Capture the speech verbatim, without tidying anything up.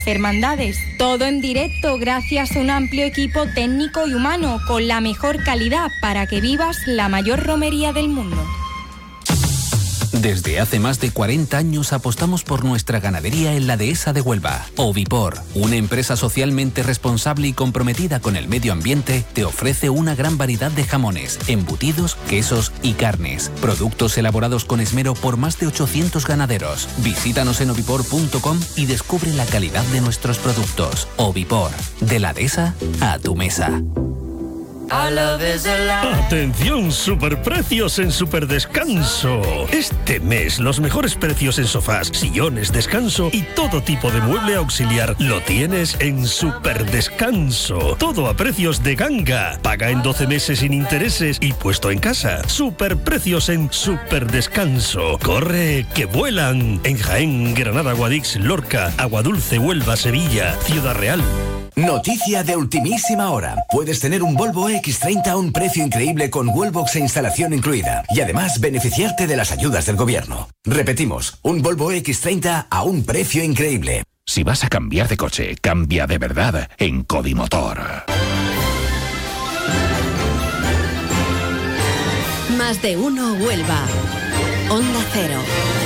hermandades. Todo en directo gracias a un amplio equipo técnico y humano con la mejor calidad para que vivas la mayor romería del mundo. Desde hace más de cuarenta años apostamos por nuestra ganadería en la dehesa de Huelva. Ovipor, una empresa socialmente responsable y comprometida con el medio ambiente, te ofrece una gran variedad de jamones, embutidos, quesos y carnes. Productos elaborados con esmero por más de ochocientos ganaderos. Visítanos en ovipor punto com y descubre la calidad de nuestros productos. Ovipor, de la dehesa a tu mesa. Atención, superprecios en Superdescanso. Este mes los mejores precios en sofás, sillones, descanso y todo tipo de mueble auxiliar lo tienes en Superdescanso. Todo a precios de ganga. Paga en doce meses sin intereses y puesto en casa. Superprecios en Superdescanso. Corre, que vuelan. En Jaén, Granada, Guadix, Lorca, Aguadulce, Huelva, Sevilla, Ciudad Real. Noticia de ultimísima hora. Puedes tener un Volvo equis treinta a un precio increíble con Wallbox e instalación incluida. Y además beneficiarte de las ayudas del gobierno. Repetimos, un Volvo equis treinta a un precio increíble. Si vas a cambiar de coche, cambia de verdad en Codimotor. Más de uno Huelva. Onda Cero.